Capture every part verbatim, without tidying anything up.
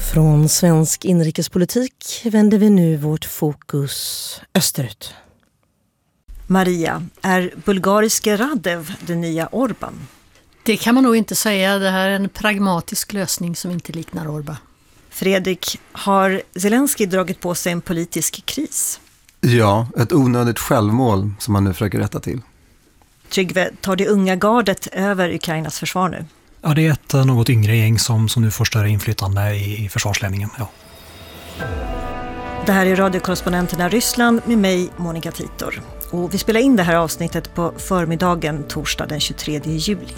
Från svensk inrikespolitik vänder vi nu vårt fokus österut. Maria, är bulgariske Radev den nya Orban? Det kan man nog inte säga. Det här är en pragmatisk lösning som inte liknar Orban. Fredrik, har Zelensky dragit på sig en politisk kris? Ja, ett onödigt självmål som man nu försöker rätta till. Tryggve, tar det unga gardet över Ukrainas försvar nu? Ja, det är ett något yngre gäng som, som nu får större inflytande i, i försvarsledningen. Ja. Det här är radiokorrespondenterna Ryssland med mig, Monica Titor. Och vi spelar in det här avsnittet på förmiddagen torsdag den tjugotredje juli.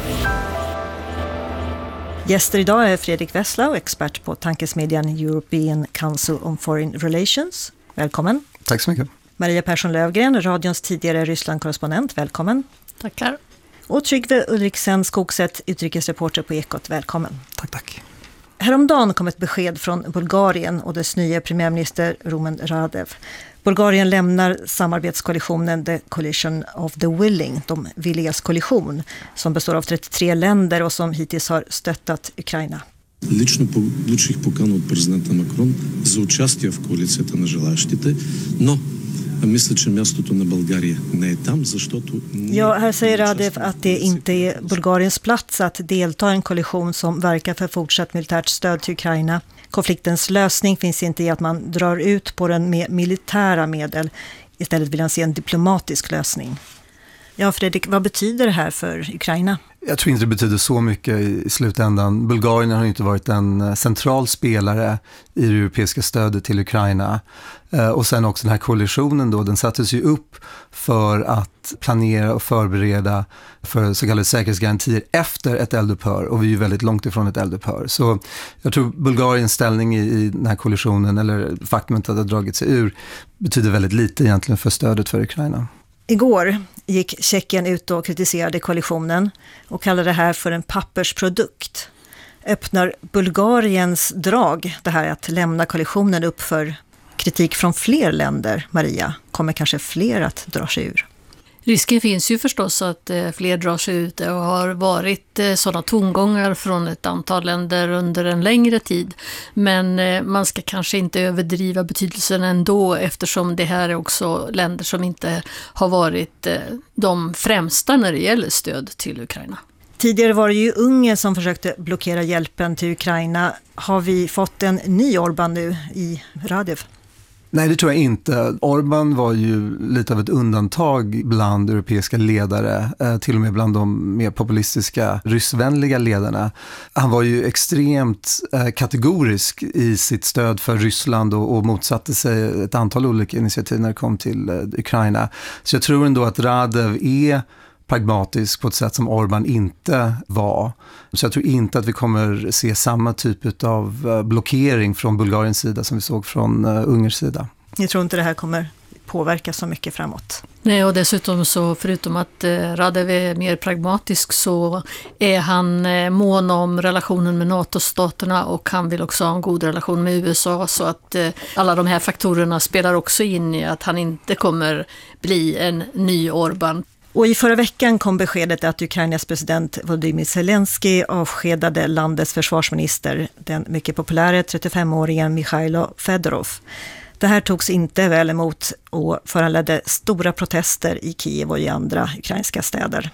Gäster idag är Fredrik Wesslau, expert på tankesmedjan European Council on Foreign Relations. Välkommen. Tack så mycket. Maria Persson Lövgren, radions tidigare Ryssland-korrespondent. Välkommen. Tackar. Och Tryggve Ulriksen Skogset, utrikesreporter på Ekot. Välkommen. Tack, tack. Häromdagen kom ett besked från Bulgarien och dess nya premiärminister Rumen Radev. Bulgarien lämnar samarbetskoalitionen The Coalition of the Willing, de villigas koalition, som består av trettiotre länder och som hittills har stöttat Ukraina. Лично получих покана от президента Макрон за участие в коалицията на желаящите, но мисля, че мястото на България не е там, защото... Ja, här säger Radev att det inte är Bulgariens plats att delta i en koalition som verkar för fortsatt militärt stöd till Ukraina. Konfliktens lösning finns inte i att man drar ut på den med militära medel. Istället vill han se en diplomatisk lösning. Ja, Fredrik, vad betyder det här för Ukraina? Jag tror inte det betyder så mycket i slutändan. Bulgarien har inte varit en central spelare i det europeiska stödet till Ukraina. Och sen också den här koalitionen då, den sattes ju upp för att planera och förbereda för så kallade säkerhetsgarantier efter ett eldupphör. Och vi är ju väldigt långt ifrån ett eldupphör. Så jag tror Bulgariens ställning i, i den här koalitionen, eller faktumet att det har dragit sig ur, betyder väldigt lite egentligen för stödet för Ukraina. Igår gick Tjeckien ut och kritiserade koalitionen och kallade det här för en pappersprodukt. Öppnar Bulgariens drag, det här att lämna koalitionen, upp för kritik från fler länder? Maria, kommer kanske fler att dra sig ur? Risken finns ju förstås att fler drar sig ut och har varit sådana tongångar från ett antal länder under en längre tid. Men man ska kanske inte överdriva betydelsen ändå, eftersom det här är också länder som inte har varit de främsta när det gäller stöd till Ukraina. Tidigare var det ju Ungern som försökte blockera hjälpen till Ukraina. Har vi fått en ny Orban nu i Radev? Nej, det tror jag inte. Orban var ju lite av ett undantag bland europeiska ledare, eh, till och med bland de mer populistiska ryssvänliga ledarna. Han var ju extremt eh, kategorisk i sitt stöd för Ryssland och, och motsatte sig ett antal olika initiativ när det kom till eh, Ukraina. Så jag tror ändå att Radev är pragmatisk på ett sätt som Orban inte var. Så jag tror inte att vi kommer se samma typ av blockering från Bulgariens sida som vi såg från Ungerns sida. Jag tror inte det här kommer påverka så mycket framåt. Nej, och dessutom så förutom att Radev är mer pragmatisk så är han mån om relationen med NATO-staterna och han vill också ha en god relation med U S A, så att alla de här faktorerna spelar också in i att han inte kommer bli en ny Orban. Och i förra veckan kom beskedet att Ukrainas president Volodymyr Zelensky avskedade landets försvarsminister, den mycket populära trettiofemåringen Mikhailo Fedorov. Det här togs inte väl emot och föranledde stora protester i Kiev och i andra ukrainska städer.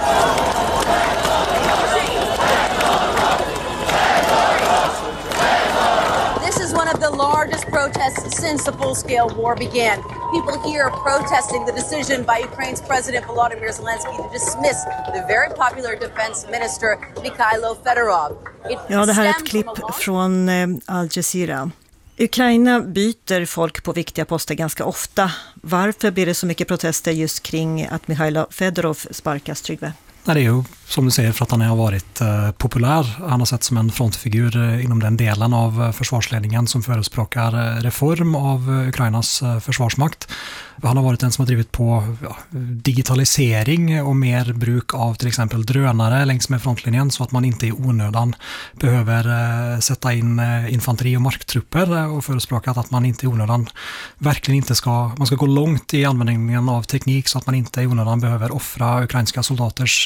One of the largest protests since the full-scale war began. People here protesting the decision by Ukraine's President Volodymyr Zelensky to dismiss the very popular defense minister Mikhailo Fedorov. It ja, det här är ett klipp från eh, Al Jazeera. Ukraina byter folk på viktiga poster ganska ofta. Varför blir det så mycket protester just kring att Mikhailo Fedorov sparkas, Tryggve? Nej, det är ju som du säger för att han har varit eh, populär. Han har sett som en frontfigur eh, inom den delen av eh, försvarsledningen som förespråkar eh, reform av eh, Ukrainas eh, försvarsmakt. Han har varit den som har drivit på ja, digitalisering och mer bruk av till exempel drönare längs med frontlinjen så att man inte i onödan behöver eh, sätta in eh, infanteri- och marktrupper eh, och förespråkat att man inte i onödan verkligen inte ska, man ska gå långt i användningen av teknik så att man inte i onödan behöver offra ukrainska soldaters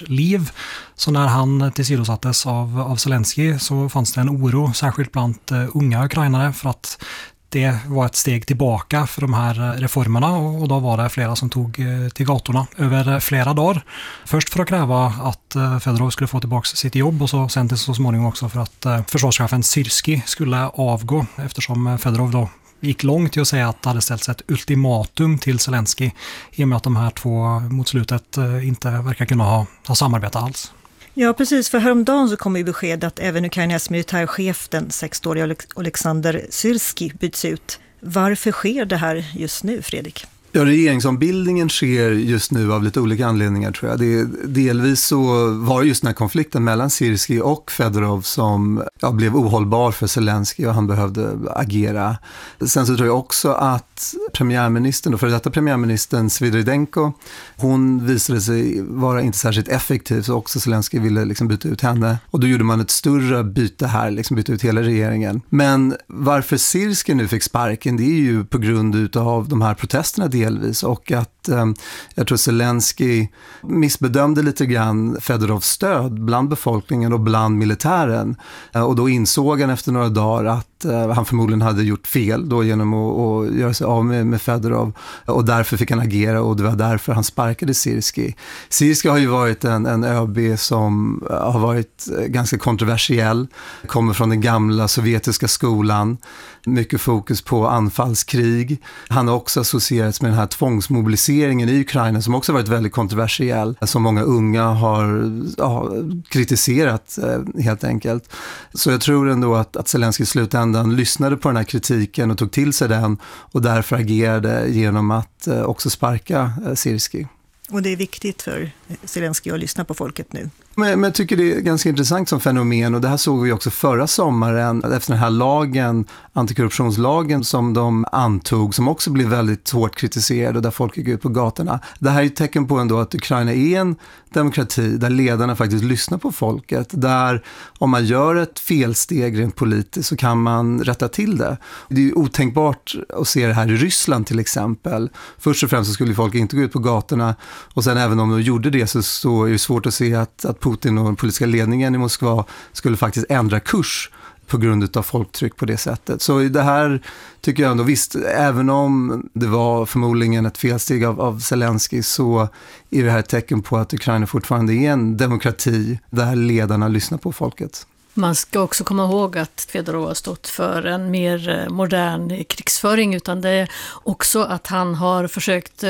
liv. Så när han tillsidosattes av, av Zelensky så fanns det en oro, särskilt bland uh, unga ukrainare, för att det var ett steg tillbaka för de här reformerna, och då var det flera som tog till gatorna över flera dagar. Först för att kräva att Fedorov skulle få tillbaka sitt jobb, och så sen till så småningom också för att försvarschefen Syrskij skulle avgå, eftersom Fedorov då gick långt i att säga att det hade ställts ett ultimatum till Zelensky i och med att de här två mot slutet inte verkar kunna ha, ha samarbetat alls. Ja, precis. För häromdagen så kom ju besked att även Ukrainas militärchef, den sextioåriga Oleksandr Syrskij, byts ut. Varför sker det här just nu, Fredrik? Ja, regeringsombildningen sker just nu av lite olika anledningar, tror jag. Det, delvis så var just den här konflikten mellan Syrskij och Fedorov som ja, blev ohållbar för Zelensky, och han behövde agera. Sen så tror jag också att premiärministern, och för detta premiärministern Svidridenko, hon visade sig vara inte särskilt effektiv, så också Zelensky ville liksom byta ut henne. Och då gjorde man ett större byte här, liksom byta ut hela regeringen. Men varför Syrskij nu fick sparken, det är ju på grund av de här protesterna delvis, och att eh, jag tror Zelensky missbedömde lite grann Fedorovs stöd bland befolkningen och bland militären, eh, och då insåg han efter några dagar att eh, han förmodligen hade gjort fel då genom att, att göra sig av med, med Fedorov, och därför fick han agera, och det var därför han sparkade Syrskij. Syrskij har ju varit en, en ÖB som har varit ganska kontroversiell, kommer från den gamla sovjetiska skolan, mycket fokus på anfallskrig. Han har också associerats med den här tvångsmobiliseringen i Ukraina som också varit väldigt kontroversiell, som många unga har ja, kritiserat eh, helt enkelt. Så jag tror ändå att, att Zelensky i slutändan lyssnade på den här kritiken och tog till sig den, och därför agerade genom att eh, också sparka eh, Syrskij. Och det är viktigt för Zelensky att lyssna på folket nu. Men, men jag tycker det är ganska intressant som fenomen, och det här såg vi också förra sommaren efter den här lagen, antikorruptionslagen som de antog, som också blev väldigt hårt kritiserad och där folk gick ut på gatorna. Det här är ett tecken på ändå att Ukraina är en demokrati där ledarna faktiskt lyssnar på folket, där om man gör ett felsteg rent politiskt så kan man rätta till det. Det är ju otänkbart att se det här i Ryssland till exempel. Först och främst så skulle folk inte gå ut på gatorna, och sen även om de gjorde det så, så är det svårt att se att, att Putin och den politiska ledningen i Moskva skulle faktiskt ändra kurs på grund av folktryck på det sättet. Så det här tycker jag ändå, visst, även om det var förmodligen ett felsteg av, av Zelensky, så är det här ett tecken på att Ukraina fortfarande är en demokrati där ledarna lyssnar på folket. Man ska också komma ihåg att Fedorov har stått för en mer modern krigsföring, utan det är också att han har försökt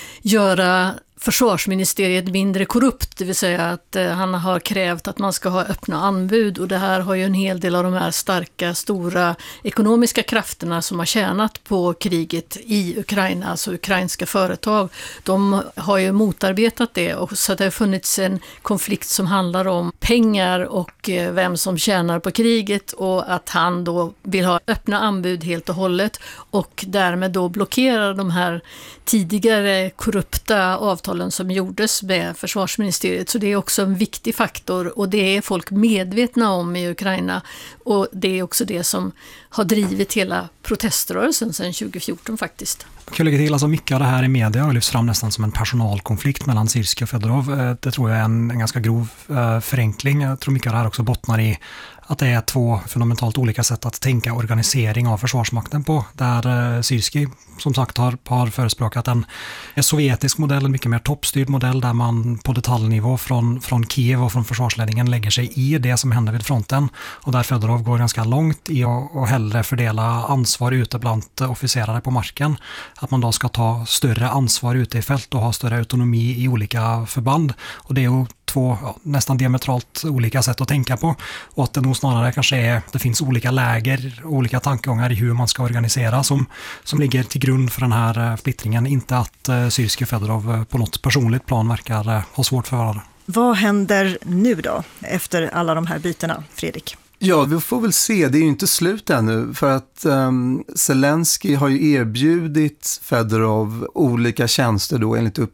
göra försvarsministeriet mindre korrupt, det vill säga att eh, han har krävt att man ska ha öppna anbud, och det här har ju en hel del av de här starka, stora ekonomiska krafterna som har tjänat på kriget i Ukraina, alltså ukrainska företag, de har ju motarbetat det, och så det har funnits en konflikt som handlar om pengar och eh, vem som tjänar på kriget, och att han då vill ha öppna anbud helt och hållet och därmed då blockerar de här tidigare korrupta avtal som gjordes med försvarsministeriet. Så det är också en viktig faktor, och det är folk medvetna om i Ukraina, och det är också det som har drivit hela proteströrelsen sedan tjugo fjorton faktiskt. Jag kan lägga till, alltså mycket av det här i media har lyfts fram nästan som en personalkonflikt mellan Syrskij och Fedorov. Det tror jag är en, en ganska grov uh, förenkling. Jag tror mycket av det här också bottnar i att det är två fundamentalt olika sätt att tänka organisering av försvarsmakten på. Där uh, Syrskij som sagt har, har förespråkat en, en sovjetisk modell, en mycket mer toppstyrd modell där man på detaljnivå från, från Kiev och från försvarsledningen lägger sig i det som händer vid fronten. Och där Fedorov går ganska långt i att och hellre fördela ansvar ute bland officerare på marken. Att man då ska ta större ansvar ute i fält och ha större autonomi i olika förband. Och det är ju två ja, nästan diametralt olika sätt att tänka på, och att det nog snarare kanske är, det finns olika läger, olika tankegångar i hur man ska organisera som, som ligger till grund för den här splittringen, inte att uh, Syrskij och Fedorov på något personligt plan verkar uh, ha svårt för varandra. Vad händer nu då efter alla de här bytena, Fredrik? Ja, vi får väl se. Det är ju inte slut ännu, för att um, Zelensky har ju erbjudit Fedorov olika tjänster då enligt uppgift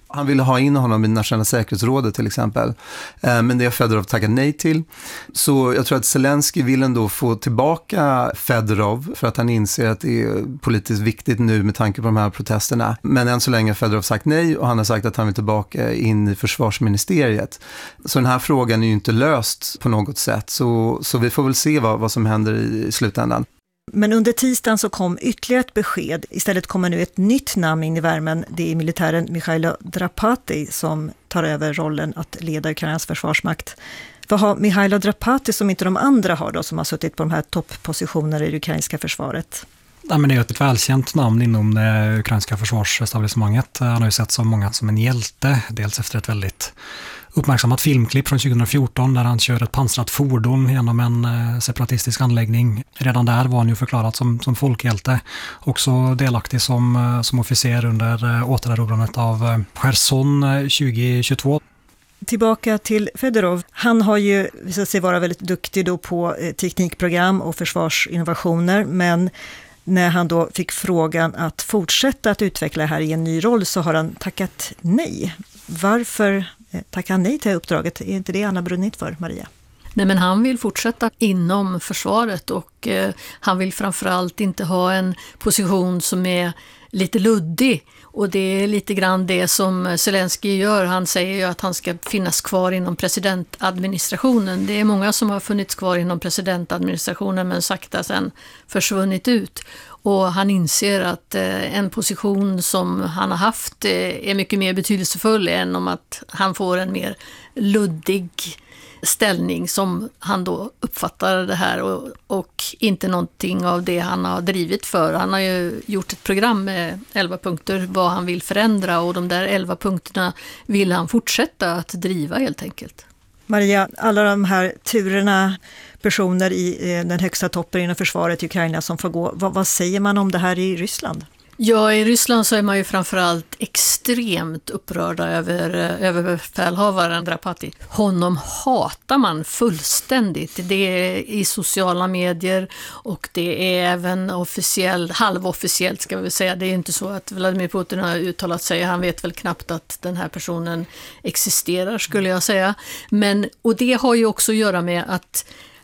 Han ville ha in honom i nationella säkerhetsrådet till exempel. Men det har Fedorov tackat nej till. Så jag tror att Zelensky vill ändå få tillbaka Fedorov för att han inser att det är politiskt viktigt nu med tanke på de här protesterna. Men än så länge har Fedorov sagt nej och han har sagt att han vill tillbaka in i försvarsministeriet. Så den här frågan är ju inte löst på något sätt. Så, så vi får väl se vad, vad som händer i slutändan. Men under tisdagen så kom ytterligare ett besked. Istället kommer nu ett nytt namn in i värmen. Det är militären Mihailo Drapati som tar över rollen att leda Ukrainas försvarsmakt. Vad har Mihailo Drapati som inte de andra har då, som har suttit på de här topppositionerna i det ukrainska försvaret? Ja, men det är ett välkänt namn inom det ukrainska försvarsetablissemanget. Han har ju sett så många som en hjälte, dels efter ett väldigt uppmärksammat filmklipp från tjugo fjorton där han kör ett pansrat fordon genom en eh, separatistisk anläggning. Redan där var han ju förklarat som, som folkhjälte. Också delaktig som, eh, som officer under eh, återerövrandet av eh, Cherson eh, tjugo tjugotvå. Tillbaka till Fedorov. Han har ju visat sig vara väldigt duktig då på eh, teknikprogram och försvarsinnovationer, men när han då fick frågan att fortsätta att utveckla det här i en ny roll så har han tackat nej. Varför tackar han nej till uppdraget? Är inte det han har brunnit för, Maria? Nej, men han vill fortsätta inom försvaret och eh, han vill framförallt inte ha en position som är lite luddig. Och det är lite grann det som Zelensky gör. Han säger ju att han ska finnas kvar inom presidentadministrationen. Det är många som har funnits kvar inom presidentadministrationen men sakta sen försvunnit ut. Och han inser att eh, en position som han har haft eh, är mycket mer betydelsefull än om att han får en mer luddig ställning som han då uppfattar det här och, och inte någonting av det han har drivit för. Han har ju gjort ett program med elva punkter vad han vill förändra och de där elva punkterna vill han fortsätta att driva helt enkelt. Maria, alla de här turerna, personer i den högsta toppen inom försvaret i Ukraina som får gå, vad, vad säger man om det här i Ryssland? Ja, i Ryssland så är man ju framförallt extremt upprörda över överbefälhavaren Drapati. Honom hatar man fullständigt. Det är i sociala medier och det är även officiellt, halvofficiellt ska vi säga. Det är inte så att Vladimir Putin har uttalat sig. Han vet väl knappt att den här personen existerar skulle jag säga. Men, och det har ju också att göra med att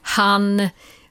han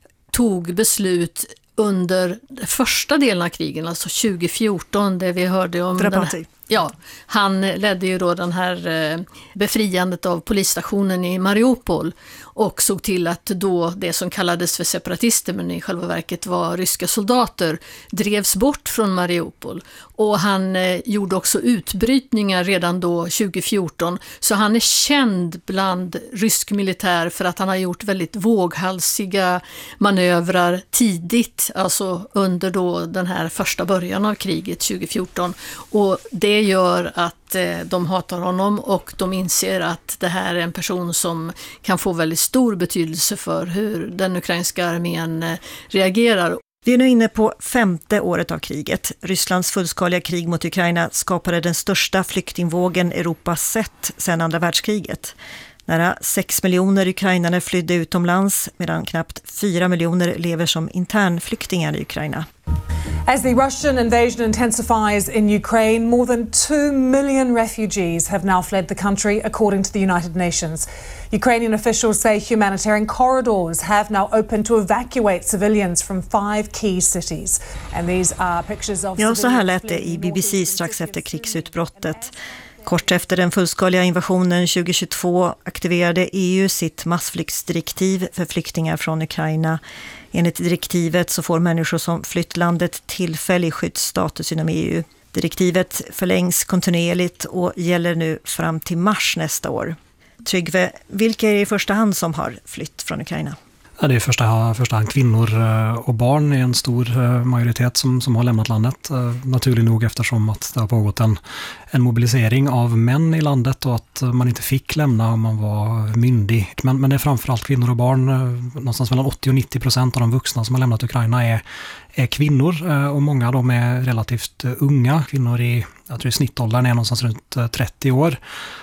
tog beslut under första delen av krigen, alltså tjugo fjorton, där vi hörde om den här, ja, han ledde ju då den här eh, befriandet av polisstationen i Mariupol och såg till att då det som kallades för separatister men i själva verket var ryska soldater drevs bort från Mariupol. Och han eh, gjorde också utbrytningar redan då tjugo fjorton, så han är känd bland rysk militär för att han har gjort väldigt våghalsiga manövrar tidigt, alltså under då den här första början av kriget tjugo fjorton. Och det gör att eh, de hatar honom och de inser att det här är en person som kan få väldigt stor betydelse för hur den ukrainska armén eh, reagerar. Vi är nu inne på femte året av kriget. Rysslands fullskaliga krig mot Ukraina skapade den största flyktingvågen Europa sett sedan andra världskriget. Nära sex miljoner ukrainare flydde utomlands medan knappt fyra miljoner lever som internflyktingar i Ukraina. As the Russian invasion intensifies in Ukraine, more than two million refugees have now fled the country, according to the United Nations. Ukrainian officials say humanitarian corridors have now opened to evacuate civilians from five key cities. And these are pictures of... Ja, så här lät det i B B C strax efter krigsutbrottet. Kort efter den fullskaliga invasionen tjugo tjugotvå aktiverade E U sitt massflyktsdirektiv för flyktingar från Ukraina. Enligt direktivet så får människor som flytt landet tillfällig skyddsstatus inom E U. Direktivet förlängs kontinuerligt och gäller nu fram till mars nästa år. Tryggve, vilka är det i första hand som har flytt från Ukraina? Ja, det är i första, första hand kvinnor och barn i en stor majoritet som, som har lämnat landet. Naturligt nog eftersom att det har pågått en, en mobilisering av män i landet och att man inte fick lämna om man var myndig. Men, men det är framförallt kvinnor och barn. Någonstans mellan åttio och nittio procent av de vuxna som har lämnat Ukraina är, är kvinnor och många av dem är relativt unga. Kvinnor i, jag tror i snittåldern är någonstans runt trettio år.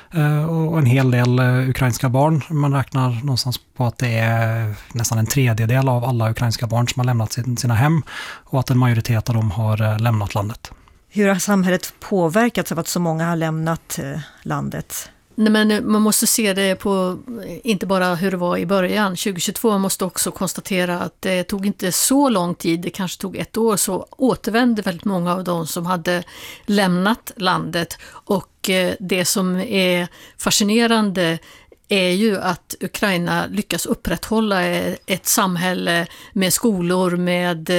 Och en hel del ukrainska barn. Man räknar någonstans på att det är nästan en tredjedel av alla ukrainska barn som har lämnat sina hem och att en majoritet av dem har lämnat landet. Hur har samhället påverkats av att så många har lämnat eh, landet? Nej, men man måste se det på inte bara hur det var i början. tjugohundratjugotvå man måste också konstatera att det tog inte så lång tid, det kanske tog ett år, så återvände väldigt många av de som hade lämnat landet. Och det som är fascinerande är ju att Ukraina lyckas upprätthålla ett samhälle med skolor, med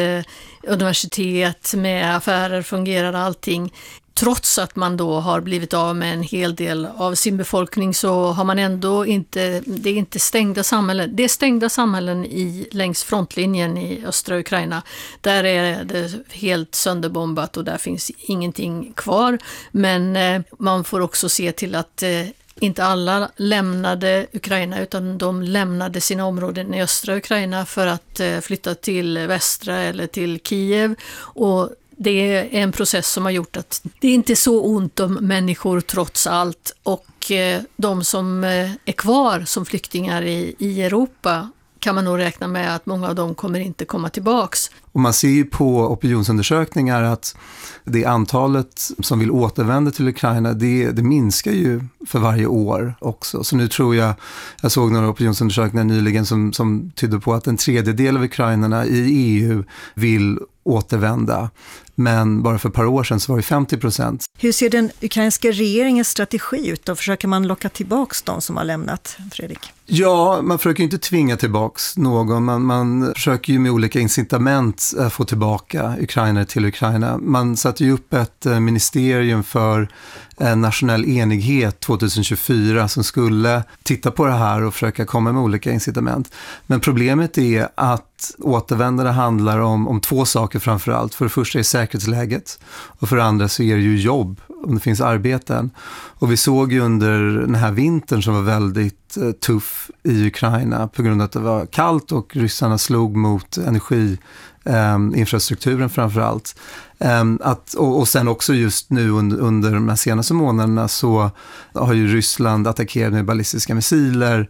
universitet, med affärer, fungerar allting. Trots att man då har blivit av med en hel del av sin befolkning så har man ändå inte, det är inte stängda samhällen. Det är stängda samhällen i, längs frontlinjen i östra Ukraina. Där är det helt sönderbombat och där finns ingenting kvar. Men eh, man får också se till att eh, inte alla lämnade Ukraina utan de lämnade sina områden i östra Ukraina för att eh, flytta till västra eller till Kiev, och det är en process som har gjort att det inte är så ont om människor trots allt, och eh, de som eh, är kvar som flyktingar i, i Europa kan man nog räkna med att många av dem kommer inte komma tillbaks. Och man ser ju på opinionsundersökningar att det antalet som vill återvända till Ukraina, det, det minskar ju för varje år också. Så nu tror jag, jag såg några opinionsundersökningar nyligen som, som tydde på att en tredjedel av ukrainarna i E U vill återvända. Men bara för ett par år sedan så var det femtio procent. Hur ser den ukrainska regeringens strategi ut då? Försöker man locka tillbaks de som har lämnat, Fredrik? Ja, man försöker ju inte tvinga tillbaks någon. Man, man försöker ju med olika incitament få tillbaka ukrainare till Ukraina. Man satte ju upp ett ministerium för nationell enighet tjugohundratjugofyra som skulle titta på det här och försöka komma med olika incitament. Men problemet är att återvändare handlar om, om två saker framförallt. För det första är säkerhetsläget och för det andra så är det ju jobb, om det finns arbeten. Och vi såg ju under den här vintern som var väldigt eh, tuff i Ukraina på grund av att det var kallt och ryssarna slog mot energi eh, infrastrukturen framförallt. Eh, att, och, och sen också just nu under, under de här senaste månaderna så har ju Ryssland attackerat med ballistiska missiler.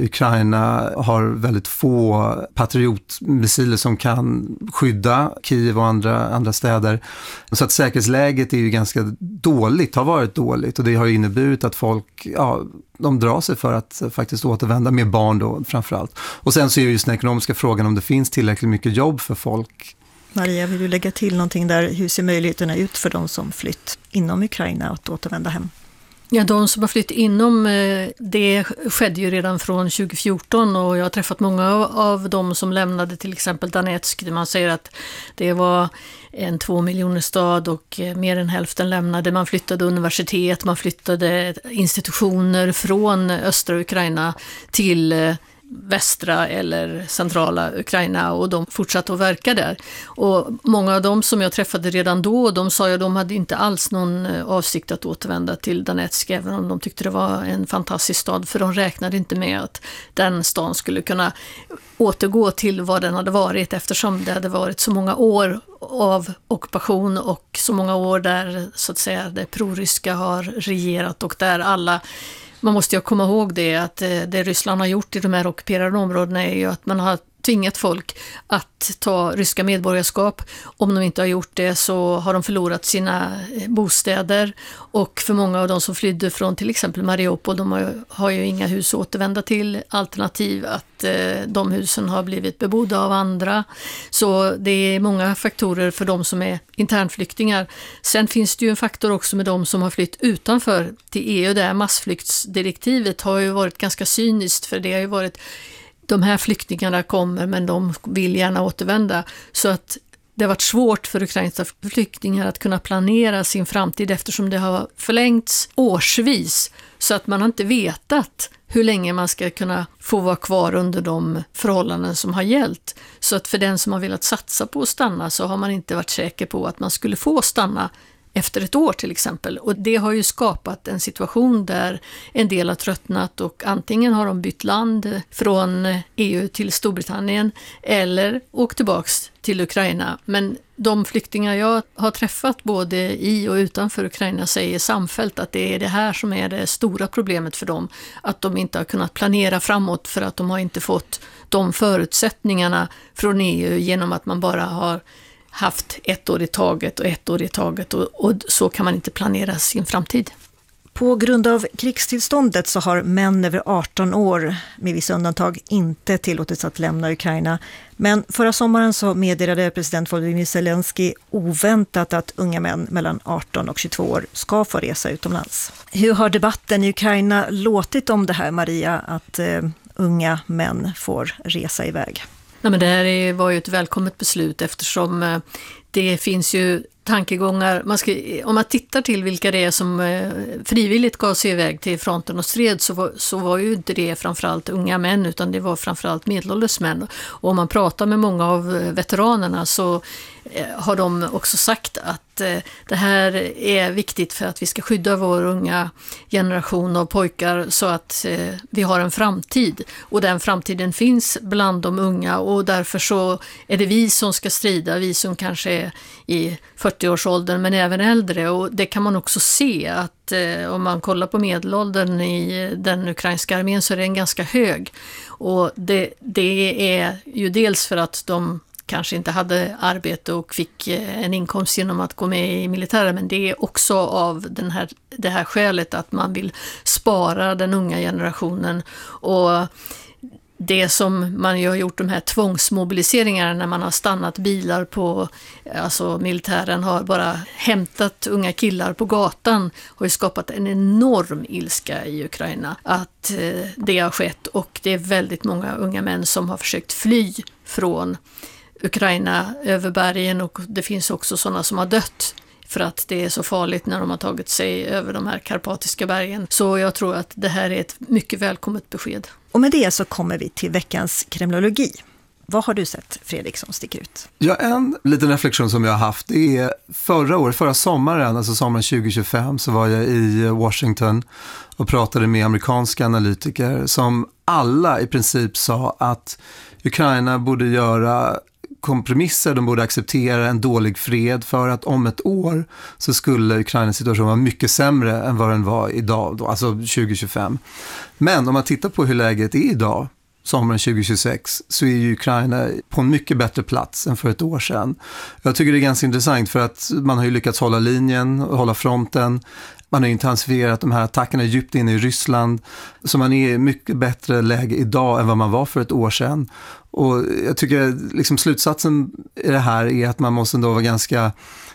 Ukraina har väldigt få patriotmissiler som kan skydda Kiev och andra, andra städer. Så att säkerhetsläget är ju ganska dåligt, har varit dåligt, och det har ju inneburit att folk, ja, de drar sig för att faktiskt återvända med barn då framförallt. Och sen så är ju just den ekonomiska frågan om det finns tillräckligt mycket jobb för folk. Maria, vill du lägga till någonting där? Hur ser möjligheterna ut för de som flytt inom Ukraina att återvända hem? Ja, de som har flytt inom, det skedde ju redan från tjugohundrafjorton, och jag har träffat många av dem som lämnade till exempel Donetsk. Man säger att det var en två miljoner stad och mer än hälften lämnade. Man flyttade universitet, man flyttade institutioner från östra Ukraina till västra eller centrala Ukraina, och de fortsatte att verka där. Och många av dem som jag träffade redan då, de sa ju att de hade inte alls någon avsikt att återvända till Donetsk, även om de tyckte det var en fantastisk stad, för de räknade inte med att den stan skulle kunna återgå till vad den hade varit, eftersom det hade varit så många år av ockupation och så många år där så att säga det proryska har regerat, och där alla. Man måste ju komma ihåg det, att det Ryssland har gjort i de här ockuperade områdena är ju att man har tvingat folk att ta ryska medborgarskap. Om de inte har gjort det så har de förlorat sina bostäder, och för många av de som flydde från till exempel Mariupol, de har, har ju inga hus att återvända till, alternativ att eh, de husen har blivit bebodda av andra. Så det är många faktorer för de som är internflyktingar. Sen finns det ju en faktor också med de som har flytt utanför till E U. Där massflyktsdirektivet har ju varit ganska cyniskt, för det har ju varit de här flyktingarna kommer men de vill gärna återvända. Så att det har varit svårt för ukrainska flyktingar att kunna planera sin framtid, eftersom det har förlängts årsvis, så att man har inte vetat hur länge man ska kunna få vara kvar under de förhållanden som har gällt. Så att för den som har velat satsa på att stanna så har man inte varit säker på att man skulle få stanna efter ett år till exempel. Och det har ju skapat en situation där en del har tröttnat, och antingen har de bytt land från E U till Storbritannien eller åkt tillbaks till Ukraina. Men de flyktingar jag har träffat både i och utanför Ukraina säger samfällt att det är det här som är det stora problemet för dem. Att de inte har kunnat planera framåt, för att de har inte fått de förutsättningarna från E U genom att man bara har haft ett år i taget och ett år i taget och, och så kan man inte planera sin framtid. På grund av krigstillståndet så har män över arton år, med vissa undantag, inte tillåtits att lämna Ukraina. Men förra sommaren så meddelade president Volodymyr Zelensky oväntat att unga män mellan arton och tjugotvå år ska få resa utomlands. Hur har debatten i Ukraina låtit om det här, Maria, att uh, unga män får resa iväg? Nej, men det här var ju ett välkommet beslut eftersom uh, det finns ju tankegångar, man ska, om man tittar till vilka det är som eh, frivilligt gav sig iväg till fronten och stred så var, så var ju inte det framförallt unga män utan det var framförallt medelålders män. Och om man pratar med många av veteranerna så eh, har de också sagt att eh, det här är viktigt för att vi ska skydda vår unga generation av pojkar så att eh, vi har en framtid. Och den framtiden finns bland de unga och därför så är det vi som ska strida, vi som kanske är i fyrtioårsåldern men även äldre och det kan man också se att eh, om man kollar på medelåldern i den ukrainska armén så är den ganska hög och det, det är ju dels för att de kanske inte hade arbete och fick eh, en inkomst genom att gå med i militären men det är också av den här, det här skälet att man vill spara den unga generationen och det som man ju har gjort de här tvångsmobiliseringarna när man har stannat bilar på, alltså militären har bara hämtat unga killar på gatan har ju skapat en enorm ilska i Ukraina att eh, det har skett och det är väldigt många unga män som har försökt fly från Ukraina över bergen och det finns också sådana som har dött för att det är så farligt när de har tagit sig över de här karpatiska bergen. Så jag tror att det här är ett mycket välkommet besked. Och med det så kommer vi till veckans kremlologi. Vad har du sett, Fredrik, som sticker ut? Ja, en liten reflektion som jag har haft det är förra året, förra sommaren, alltså sommaren tjugo tjugofem, så var jag i Washington och pratade med amerikanska analytiker som alla i princip sa att Ukraina borde göra kompromisser, de borde acceptera en dålig fred för att om ett år så skulle Ukrainas situation vara mycket sämre än vad den var idag, då, alltså tjugo tjugofem. Men om man tittar på hur läget är idag, sommaren tjugo tjugosex, så är ju Ukraina på en mycket bättre plats än för ett år sedan. Jag tycker det är ganska intressant för att man har ju lyckats hålla linjen och hålla fronten. Man har intensifierat de här attackerna djupt inne i Ryssland. Så man är i mycket bättre läge idag än vad man var för ett år sedan. Och jag tycker liksom slutsatsen i det här är att man måste ändå vara ganska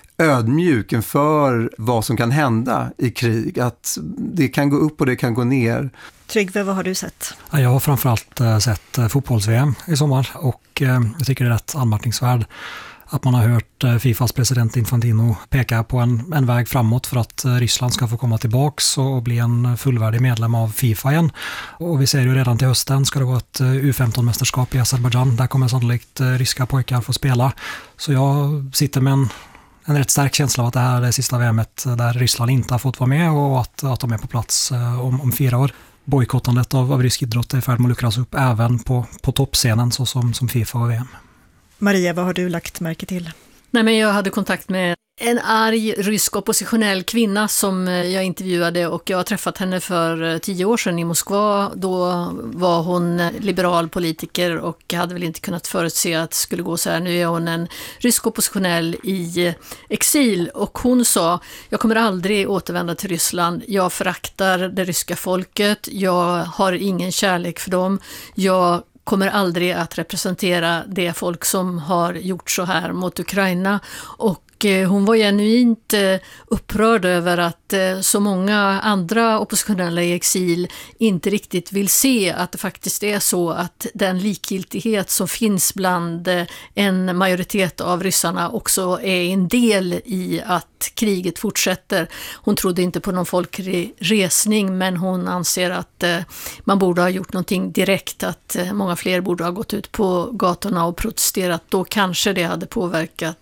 ödmjuk inför vad som kan hända i krig. Att det kan gå upp och det kan gå ner. Tryggve, vad har du sett? Jag har framförallt sett fotbolls-V M i sommar och jag tycker det är rätt anmärkningsvärt att man har hört Fifas president Infantino peka på en, en väg framåt för att Ryssland ska få komma tillbaks och bli en fullvärdig medlem av FIFA igen. Och vi ser ju redan till hösten ska det gå ett U femton-mästerskap i Azerbaijan. Där kommer sannolikt ryska pojkar få spela. Så jag sitter med en, en rätt stark känsla av att det här är det sista V M:et där Ryssland inte har fått vara med och att, att de är på plats om, om fyra år. Bojkottandet av, av rysk idrott är färd med att luckras upp även på, på toppscenen så som, som FIFA och V M. Maria, vad har du lagt märke till? Nej, men jag hade kontakt med en arg rysk oppositionell kvinna som jag intervjuade och jag har träffat henne för tio år sedan i Moskva. Då var hon liberal politiker och hade väl inte kunnat förutse att det skulle gå så här. Nu är hon en rysk oppositionell i exil och hon sa: jag kommer aldrig återvända till Ryssland. Jag föraktar det ryska folket. Jag har ingen kärlek för dem. Jag kommer aldrig att representera det folk som har gjort så här mot Ukraina. Och hon var genuint upprörd över att så många andra oppositionella i exil inte riktigt vill se att det faktiskt är så att den likgiltighet som finns bland en majoritet av ryssarna också är en del i att kriget fortsätter. Hon trodde inte på någon folklig resning, men hon anser att man borde ha gjort någonting direkt, att många fler borde ha gått ut på gatorna och protesterat. Då kanske det hade påverkat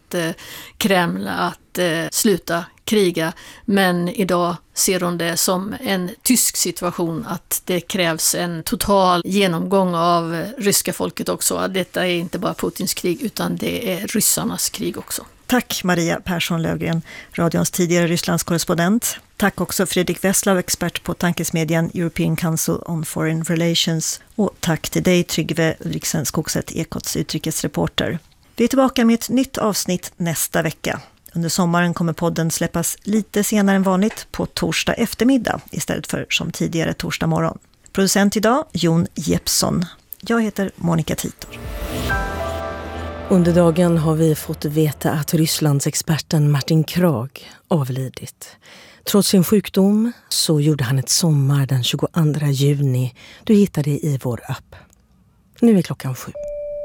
Kreml att eh, sluta kriga, men idag ser hon det som en tysk situation att det krävs en total genomgång av ryska folket också. Detta är inte bara Putins krig utan det är ryssarnas krig också. Tack Maria Persson Löfgren, radions tidigare Rysslands korrespondent. Tack också Fredrik Wesslau, expert på tankesmedjan European Council on Foreign Relations. Och tack till dig Tryggve Ulriksen Skogset, Ekots utrikesreporter. Vi är tillbaka med ett nytt avsnitt nästa vecka. Under sommaren kommer podden släppas lite senare än vanligt på torsdag eftermiddag istället för som tidigare torsdag morgon. Producent idag, Jon Jeppsson. Jag heter Monica Titor. Under dagen har vi fått veta att Rysslands experten Martin Krag avlidit. Trots sin sjukdom så gjorde han ett sommar den tjugoandra juni. Du hittar det i vår app. Nu är klockan sju.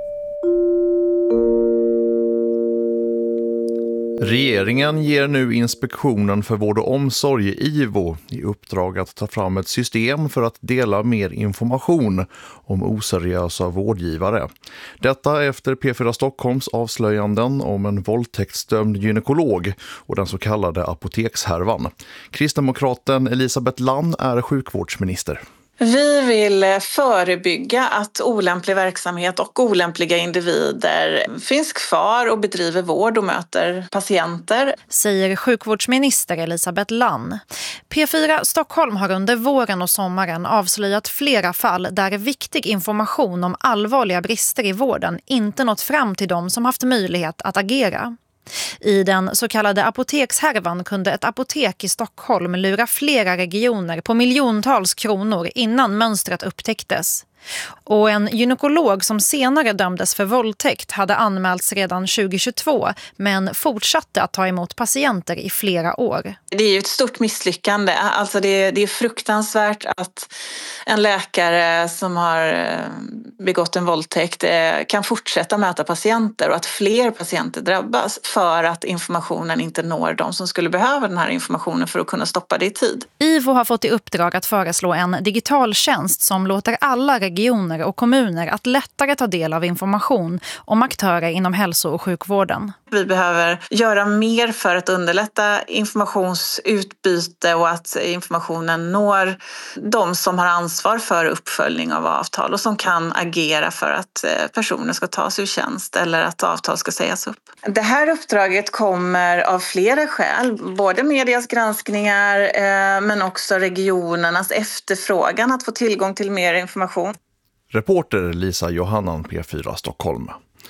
Regeringen ger nu Inspektionen för vård och omsorg, I V O, i uppdrag att ta fram ett system för att dela mer information om oseriösa vårdgivare. Detta efter P fyra Stockholms avslöjanden om en våldtäktsdömd gynekolog och den så kallade apotekshärvan. Kristdemokraten Elisabeth Lann är sjukvårdsminister. Vi vill förebygga att olämplig verksamhet och olämpliga individer finns kvar och bedriver vård och möter patienter. Säger sjukvårdsminister Elisabeth Lann. P fyra Stockholm har under våren och sommaren avslöjat flera fall där viktig information om allvarliga brister i vården inte nått fram till dem som haft möjlighet att agera. I den så kallade apotekshärvan kunde ett apotek i Stockholm lura flera regioner på miljontals kronor innan mönstret upptäcktes. Och en gynekolog som senare dömdes för våldtäkt hade anmälts redan tjugohundratjugotvå men fortsatte att ta emot patienter i flera år. Det är ju ett stort misslyckande. Alltså det, det är fruktansvärt att en läkare som har begått en våldtäkt kan fortsätta möta patienter och att fler patienter drabbas för att informationen inte når de som skulle behöva den här informationen för att kunna stoppa det i tid. I V O har fått i uppdrag att föreslå en digital tjänst som låter alla regioner och kommuner att lättare ta del av information om aktörer inom hälso- och sjukvården. Vi behöver göra mer för att underlätta informationsutbyte och att informationen når de som har ansvar för uppföljning av avtal och som kan agera för att personer ska tas ur tjänst eller att avtal ska sägas upp. Det här uppdraget kommer av flera skäl, både medias granskningar men också regionernas efterfrågan att få tillgång till mer information. Reporter Lisa Johannan, P fyra Stockholm.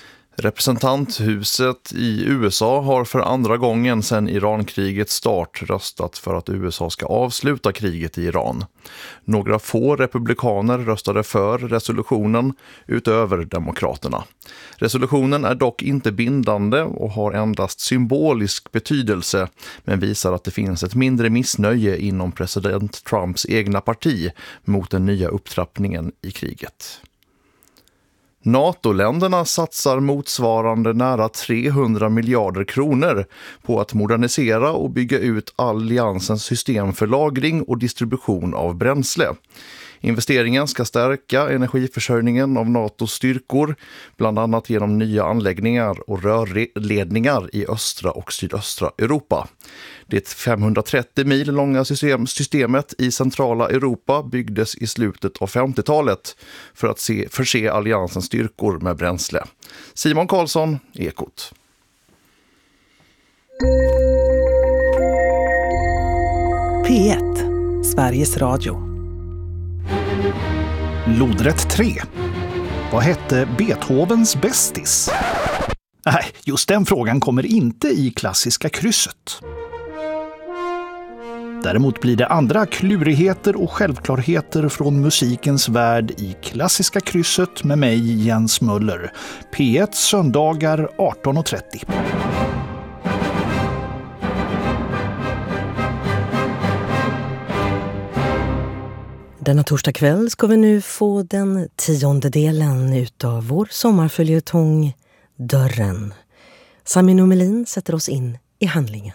Representanthuset i U S A har för andra gången sedan Irankrigets start röstat för att U S A ska avsluta kriget i Iran. Några få republikaner röstade för resolutionen utöver demokraterna. Resolutionen är dock inte bindande och har endast symbolisk betydelse men visar att det finns ett mindre missnöje inom president Trumps egna parti mot den nya upptrappningen i kriget. NATO-länderna satsar motsvarande nära trehundra miljarder kronor på att modernisera och bygga ut alliansens system för lagring och distribution av bränsle. Investeringen ska stärka energiförsörjningen av NATOs styrkor, bland annat genom nya anläggningar och rörledningar i östra och sydöstra Europa. Det femhundratrettio mil långa system, systemet i centrala Europa byggdes i slutet av femtiotalet för att se, förse alliansens styrkor med bränsle. Simon Karlsson, Ekot. P ett, Sveriges Radio. Lodrätt tre. Vad hette Beethovens bästis? Nej, just den frågan kommer inte i klassiska krysset. Däremot blir det andra klurigheter och självklarheter från musikens värld i klassiska krysset med mig, Jens Möller. P ett söndagar arton och trettio. Denna torsdag kväll ska vi nu få den tionde delen utav vår sommarföljetong Dörren. Sami Numelin sätter oss in i handlingen.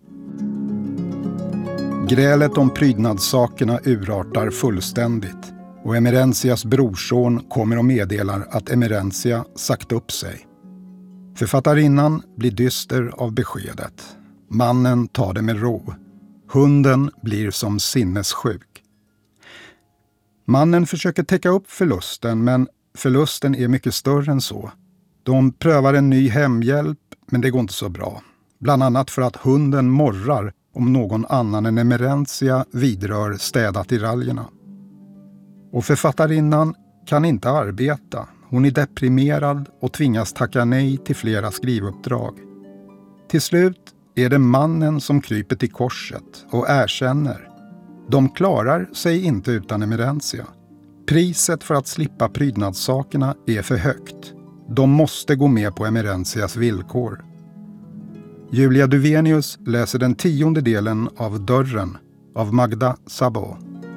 Grälet om prydnadssakerna urartar fullständigt och Emerenzias brorson kommer och meddelar att Emerenzia sagt upp sig. Författarinnan blir dyster av beskedet. Mannen tar det med ro. Hunden blir som sinnessjuk. Mannen försöker täcka upp förlusten, men förlusten är mycket större än så. De prövar en ny hemhjälp, men det går inte så bra. Bland annat för att hunden morrar om någon annan än Emerenzia vidrör städat i raljerna. Och författarinnan kan inte arbeta. Hon är deprimerad och tvingas tacka nej till flera skrivuppdrag. Till slut är det mannen som kryper till korset och erkänner. De klarar sig inte utan Emerentia. Priset för att slippa prydnadssakerna är för högt. De måste gå med på Emerentias villkor. Julia Duvenius läser den tionde delen av Dörren av Magda Sabo.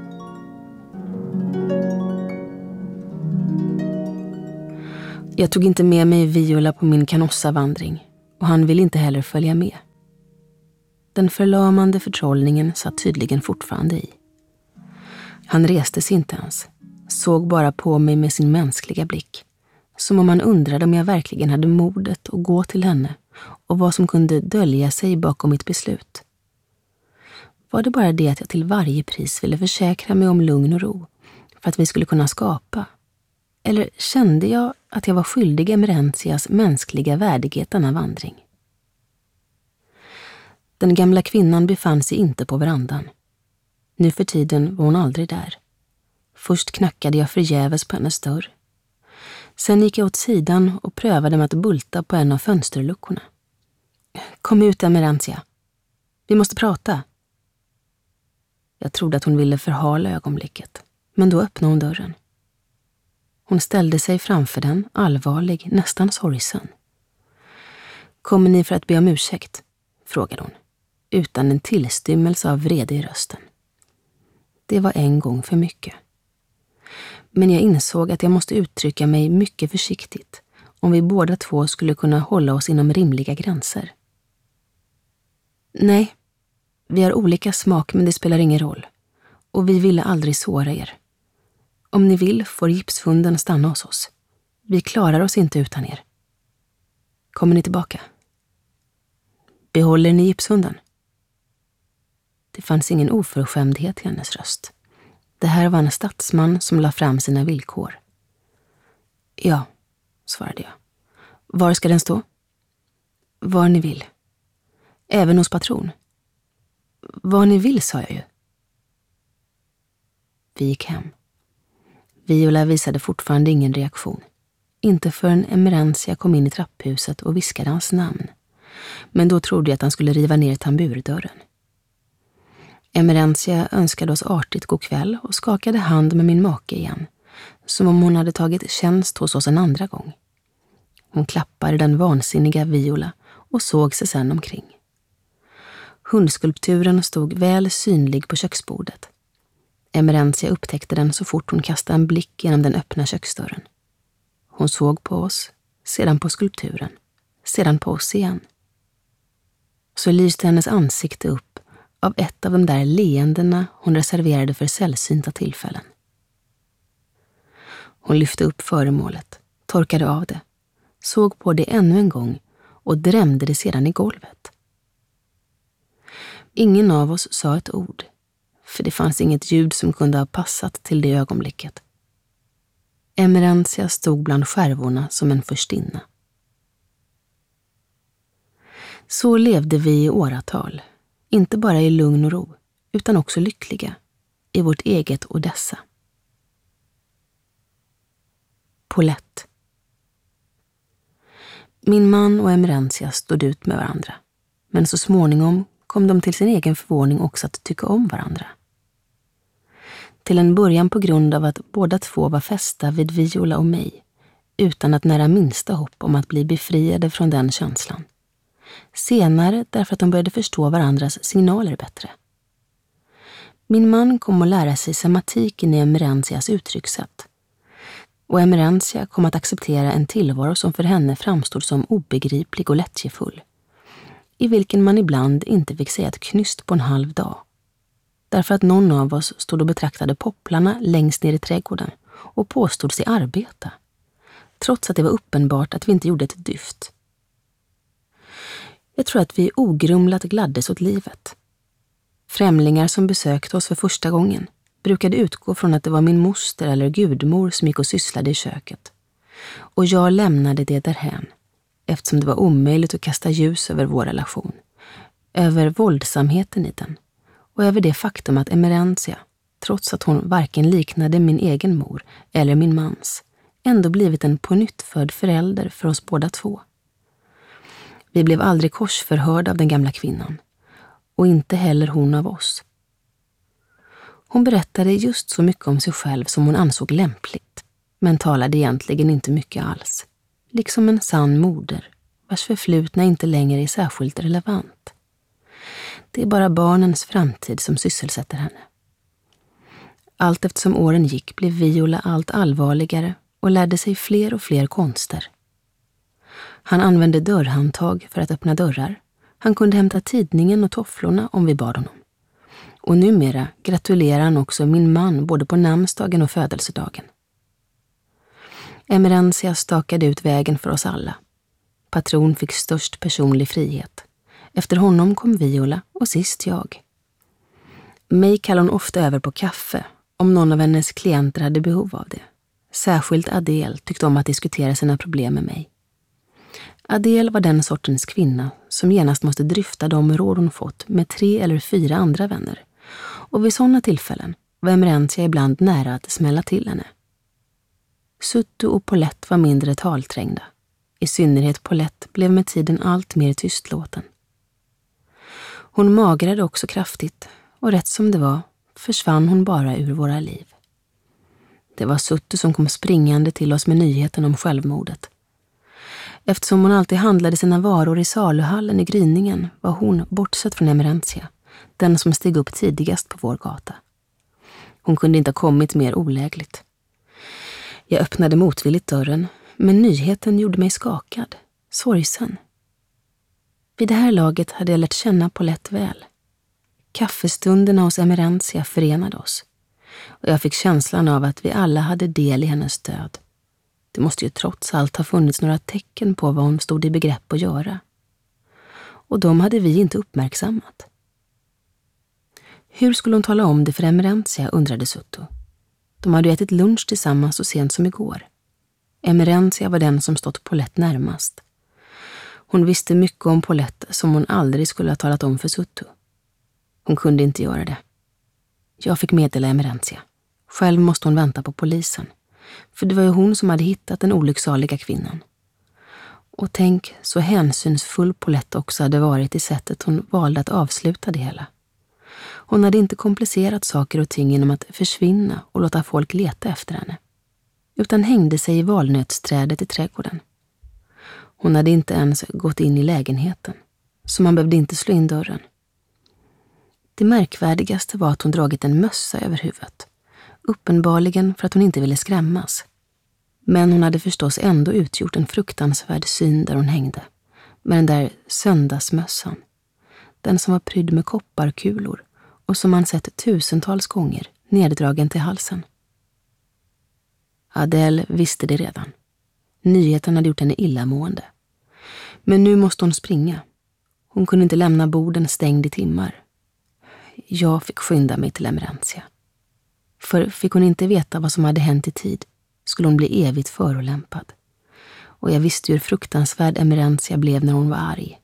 Jag tog inte med mig Viola på min Canossa-vandring och han ville inte heller följa med. Den förlamande förtrollningen satt tydligen fortfarande i. Han reste sig inte ens, såg bara på mig med sin mänskliga blick, som om han undrade om jag verkligen hade modet att gå till henne och vad som kunde dölja sig bakom mitt beslut. Var det bara det att jag till varje pris ville försäkra mig om lugn och ro för att vi skulle kunna skapa? Eller kände jag att jag var skyldig Emerentias mänskliga värdighet denna vandring? Den gamla kvinnan befann sig inte på verandan. Nu för tiden var hon aldrig där. Först knackade jag förgäves på hennes dörr. Sen gick jag åt sidan och prövade med att bulta på en av fönsterluckorna. Kom ut, Emerentia. Vi måste prata. Jag trodde att hon ville förhala ögonblicket, men då öppnade hon dörren. Hon ställde sig framför den, allvarlig, nästan sorgsen. Kommer ni för att be om ursäkt? Frågade hon, utan en tillstymmelse av vrede i rösten. Det var en gång för mycket. Men jag insåg att jag måste uttrycka mig mycket försiktigt om vi båda två skulle kunna hålla oss inom rimliga gränser. Nej, vi har olika smak men det spelar ingen roll. Och vi ville aldrig såra er. Om ni vill får gipshunden stanna hos oss. Vi klarar oss inte utan er. Kommer ni tillbaka? Behåller ni gipshunden? Det fanns ingen oförskämdhet i hennes röst. Det här var en statsman som la fram sina villkor. Ja, svarade jag. Var ska den stå? Var ni vill. Även hos patron. Var ni vill, sa jag ju. Vi gick hem. Viola visade fortfarande ingen reaktion. Inte förrän Emerentia kom in i trapphuset och viskade hans namn. Men då trodde jag att han skulle riva ner tamburdörren. Emerentia önskade oss artigt god kväll och skakade hand med min make igen, som om hon hade tagit tjänst hos oss en andra gång. Hon klappade den vansinniga Viola och såg sig sedan omkring. Hundskulpturen stod väl synlig på köksbordet. Emerentia upptäckte den så fort hon kastade en blick genom den öppna köksdörren. Hon såg på oss, sedan på skulpturen, sedan på oss igen. Så lyste hennes ansikte upp av ett av de där leendena hon reserverade för sällsynta tillfällen. Hon lyfte upp föremålet, torkade av det, såg på det ännu en gång och drämde det sedan i golvet. Ingen av oss sa ett ord, för det fanns inget ljud som kunde ha passat till det ögonblicket. Emerentia stod bland skärvorna som en förstinna. Så levde vi i åratal, inte bara i lugn och ro, utan också lyckliga, i vårt eget Odessa. Paulette. Min man och Emerentia stod ut med varandra, men så småningom kom de till sin egen förvåning också att tycka om varandra. Till en början på grund av att båda två var fästa vid Viola och mig, utan att nära minsta hopp om att bli befriade från den känslan. Senare därför att de började förstå varandras signaler bättre. Min man kom att lära sig sematiken i Emerentias uttryckssätt. Och Emerentia kom att acceptera en tillvaro som för henne framstod som obegriplig och lättjefull. I vilken man ibland inte fick säga ett knyst på en halv dag. Därför att någon av oss stod och betraktade popplarna längst ner i trädgården och påstod sig arbeta. Trots att det var uppenbart att vi inte gjorde ett dyft. Jag tror att vi ogrumlat gladdes åt livet. Främlingar som besökte oss för första gången brukade utgå från att det var min moster eller gudmor som gick och sysslade i köket. Och jag lämnade det därhän, eftersom det var omöjligt att kasta ljus över vår relation, över våldsamheten i den och över det faktum att Emerentia, trots att hon varken liknade min egen mor eller min mans, ändå blivit en pånyttfödd förälder för oss båda två. Vi blev aldrig korsförhörda av den gamla kvinnan, och inte heller hon av oss. Hon berättade just så mycket om sig själv som hon ansåg lämpligt, men talade egentligen inte mycket alls, liksom en sann moder, vars förflutna inte längre är särskilt relevant. Det är bara barnens framtid som sysselsätter henne. Allt eftersom åren gick blev Viola allt allvarligare och lärde sig fler och fler konster. Han använde dörrhandtag för att öppna dörrar. Han kunde hämta tidningen och tofflorna om vi bad honom. Och numera gratulerar han också min man både på namnsdagen och födelsedagen. Emerencia stakade ut vägen för oss alla. Patron fick störst personlig frihet. Efter honom kom Viola och sist jag. Mig kallade hon ofta över på kaffe om någon av hennes klienter hade behov av det. Särskilt Adele tyckte om att diskutera sina problem med mig. Adele var den sortens kvinna som genast måste dryfta de råd hon fått med tre eller fyra andra vänner. Och vid sådana tillfällen var Emerencia ibland nära att smälla till henne. Suttu och Paulette var mindre talträngda. I synnerhet Paulette blev med tiden allt mer tystlåten. Hon magrade också kraftigt och rätt som det var försvann hon bara ur våra liv. Det var Suttu som kom springande till oss med nyheten om självmordet. Eftersom hon alltid handlade sina varor i saluhallen i gryningen var hon, bortsett från Emerencia, den som steg upp tidigast på vår gata. Hon kunde inte ha kommit mer olägligt. Jag öppnade motvilligt dörren, men nyheten gjorde mig skakad, sorgsen. Vid det här laget hade jag lärt känna Paulette väl. Kaffestunderna hos Emerencia förenade oss, och jag fick känslan av att vi alla hade del i hennes död. Det måste ju trots allt ha funnits några tecken på vad hon stod i begrepp att göra. Och de hade vi inte uppmärksammat. Hur skulle hon tala om det för Emerencia, undrade Suttu. De hade ätit lunch tillsammans så sent som igår. Emerencia var den som stått Paulette närmast. Hon visste mycket om Paulette som hon aldrig skulle ha talat om för Suttu. Hon kunde inte göra det. Jag fick meddela Emerencia. Själv måste hon vänta på polisen. För det var ju hon som hade hittat den olycksaliga kvinnan. Och tänk så hänsynsfull Paulette också hade varit i sättet hon valde att avsluta det hela. Hon hade inte komplicerat saker och ting genom att försvinna och låta folk leta efter henne. Utan hängde sig i valnötsträdet i trädgården. Hon hade inte ens gått in i lägenheten, så man behövde inte slå in dörren. Det märkvärdigaste var att hon dragit en mössa över huvudet. Uppenbarligen för att hon inte ville skrämmas. Men hon hade förstås ändå utgjort en fruktansvärd syn där hon hängde. Med den där söndagsmössan. Den som var prydd med kopparkulor och som man sett tusentals gånger neddragen till halsen. Adele visste det redan. Nyheten hade gjort henne illamående. Men nu måste hon springa. Hon kunde inte lämna borden stängd i timmar. Jag fick skynda mig till Emerencia. För fick hon inte veta vad som hade hänt i tid skulle hon bli evigt förolämpad. Och jag visste hur fruktansvärd Emerencia blev när hon var arg.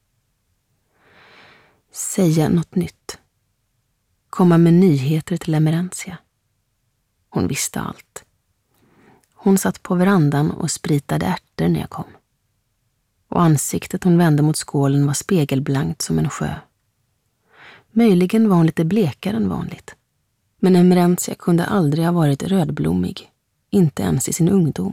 Säga något nytt. Komma med nyheter till Emerencia. Hon visste allt. Hon satt på verandan och spritade ärtor när jag kom. Och ansiktet hon vände mot skålen var spegelblankt som en sjö. Möjligen var hon lite blekare än vanligt. Men Emerencia kunde aldrig ha varit rödblommig. Inte ens i sin ungdom.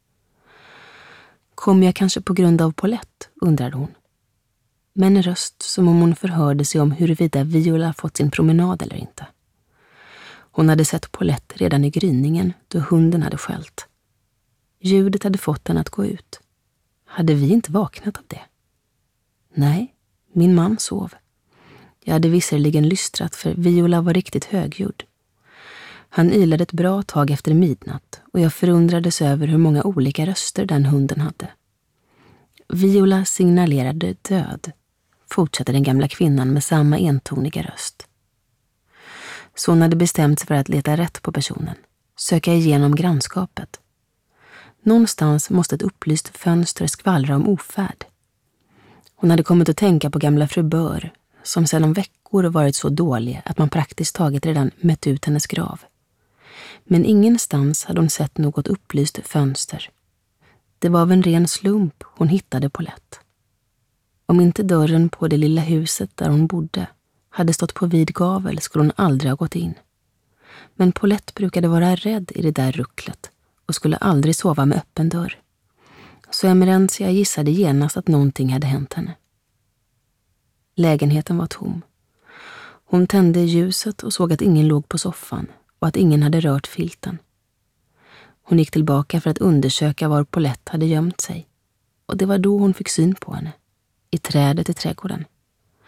Kom jag kanske på grund av Paulette, undrade hon. Med en röst som om hon förhörde sig om huruvida Viola fått sin promenad eller inte. Hon hade sett Paulette redan i gryningen då hunden hade skällt. Ljudet hade fått henne att gå ut. Hade vi inte vaknat av det? Nej, min man sov. Jag hade visserligen lystrat för Viola var riktigt högljudd. Han ylade ett bra tag efter midnatt och jag förundrades över hur många olika röster den hunden hade. Viola signalerade död, fortsatte den gamla kvinnan med samma entoniga röst. Så hon hade bestämt sig för att leta rätt på personen, söka igenom grannskapet. Någonstans måste ett upplyst fönster skvallra om ofärd. Hon hade kommit att tänka på gamla fru Bör, som sedan veckor varit så dålig att man praktiskt taget redan mätt ut hennes grav. Men ingenstans hade hon sett något upplyst fönster. Det var av en ren slump hon hittade Paulette. Om inte dörren på det lilla huset där hon bodde hade stått på vid gavel skulle hon aldrig ha gått in. Men Paulette brukade vara rädd i det där rucklet och skulle aldrig sova med öppen dörr. Så Emerencia gissade genast att någonting hade hänt henne. Lägenheten var tom. Hon tände ljuset och såg att ingen låg på soffan och att ingen hade rört filten. Hon gick tillbaka för att undersöka var Paulette hade gömt sig. Och det var då hon fick syn på henne, i trädet i trädgården.